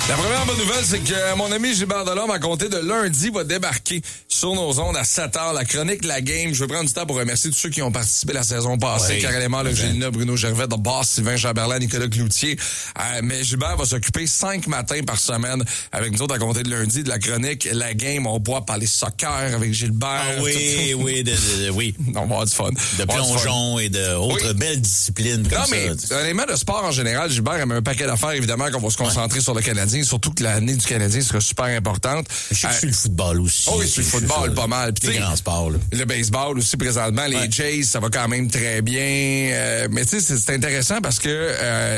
La première bonne nouvelle, c'est que mon ami Gilbert Delorme, à compter de lundi, va débarquer sur nos ondes à 7h. La chronique La Game. Je veux prendre du temps pour remercier tous ceux qui ont participé la saison passée. Oui, Karel Lemar, Gélina, Bruno Gervais, de Boss, Sylvain Chamberlain, Nicolas Cloutier. Mais Gilbert va s'occuper 5 matins par semaine avec nous autres à compter de lundi de la chronique La Game. On pourra parler soccer avec Gilbert. Ah oui, oui. On va avoir du fun. De plongeon et d'autres belles disciplines comme ça. Non, mais honnêtement, de sport en général, Gilbert a un paquet d'affaires, évidemment, qu'on va se concentrer sur le Canadien. Surtout que l'année du Canadien sera super importante. Je sais que je suis le football aussi. Oh oui, tu le football pas mal. C'est grand sport, là. Le baseball aussi, présentement. Les Jays, ça va quand même très bien. Mais tu sais, c'est intéressant parce que